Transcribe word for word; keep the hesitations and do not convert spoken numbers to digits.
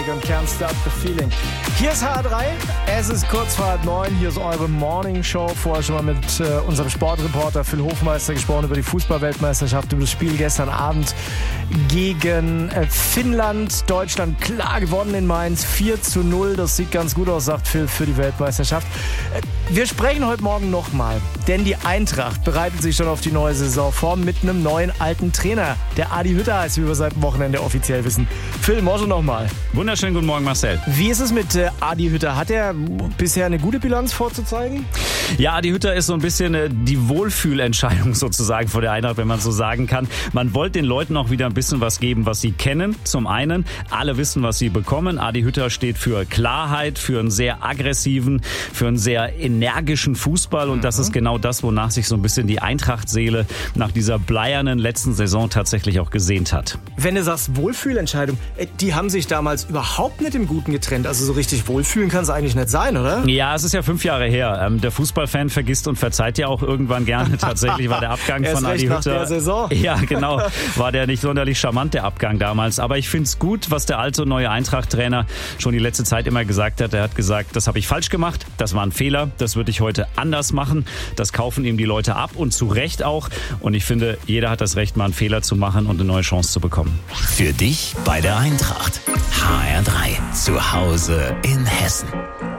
Und Can't Stop the Feeling. Hier ist H R drei, es ist kurz vor halb neun, hier ist eure Morning Show. Vorher schon mal mit äh, unserem Sportreporter Phil Hofmeister gesprochen über die Fußball-Weltmeisterschaft, über das Spiel gestern Abend gegen äh, Finnland. Deutschland klar gewonnen in Mainz, vier zu null. Das sieht ganz gut aus, sagt Phil, für die Weltmeisterschaft. Äh, wir sprechen heute Morgen nochmal, denn die Eintracht bereitet sich schon auf die neue Saison vor mit einem neuen alten Trainer. Der Adi Hütter heißt, wie wir seit dem Wochenende offiziell wissen. Phil, morgen nochmal. Wunderschönen guten Morgen, Marcel. Wie ist es mit äh, Adi Hütter? Hat er bisher eine gute Bilanz vorzuzeigen? Ja, Adi Hütter ist so ein bisschen äh, die Wohlfühlentscheidung sozusagen vor der Eintracht, wenn man so sagen kann. Man wollte den Leuten auch wieder ein bisschen was geben, was sie kennen. Zum einen, alle wissen, was sie bekommen. Adi Hütter steht für Klarheit, für einen sehr aggressiven, für einen sehr energischen Fußball. Und mhm. das ist genau das, wonach sich so ein bisschen die Eintracht-Seele nach dieser bleiernen letzten Saison tatsächlich auch gesehnt hat. Wenn du sagst Wohlfühlentscheidung, die haben sich damals überhaupt nicht im Guten getrennt. Also so richtig wohlfühlen kann es eigentlich nicht sein, oder? Ja, es ist ja fünf Jahre her. Ähm, der Fußballfan vergisst und verzeiht ja auch irgendwann gerne. Tatsächlich war der Abgang von Adi Hütter. Nach der Saison. Ja, genau. War der nicht sonderlich charmant, der Abgang damals. Aber ich finde es gut, was der alte und neue Eintracht-Trainer schon die letzte Zeit immer gesagt hat. Er hat gesagt, das habe ich falsch gemacht, das war ein Fehler, das würde ich heute anders machen. Das kaufen ihm die Leute ab und zu Recht auch. Und ich finde, jeder hat das Recht, mal einen Fehler zu machen und eine neue Chance zu bekommen. Für dich bei der Eintracht. H R drei. Zu Hause in Hessen.